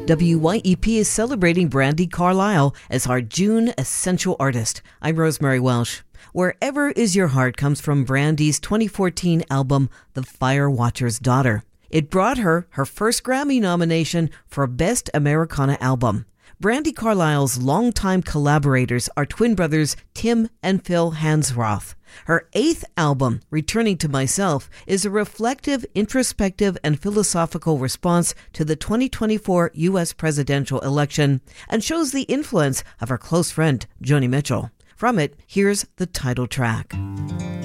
WYEP is celebrating Brandi Carlile as our June Essential Artist. I'm Rosemary Welsh. Wherever Is Your Heart comes from Brandi's 2014 album, The Fire Watcher's Daughter. It brought her first Grammy nomination for Best Americana Album. Brandi Carlile's longtime collaborators are twin brothers Tim and Phil Hansroth. Her 8th album, Returning to Myself, is a reflective, introspective, and philosophical response to the 2024 U.S. presidential election and shows the influence of her close friend, Joni Mitchell. From it, here's the title track.